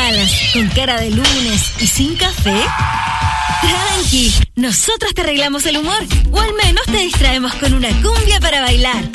malas, con cara de lunes y sin café? Tranqui, nosotros te arreglamos el humor, o al menos te distraemos con una cumbia para bailar.